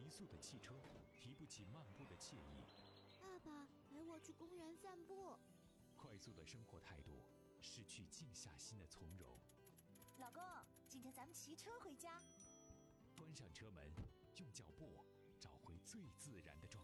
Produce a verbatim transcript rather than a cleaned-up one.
速的汽车提不起漫步的惬意。 爸爸，陪我去公园散步。 快速的生活态度失去静下心的从容。 老公，今天咱们骑车回家。 关上车门，用脚步找回最自然的状